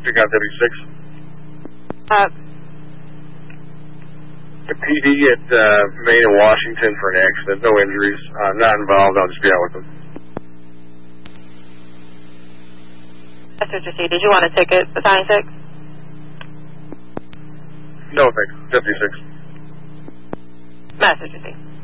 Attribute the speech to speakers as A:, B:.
A: Pick out W6. The PD at Maine and Washington for an accident. No injuries. Not involved. I'll just be out with them.
B: Message received. Did you want a ticket for 96?
A: No, thanks. W6.
B: Message received.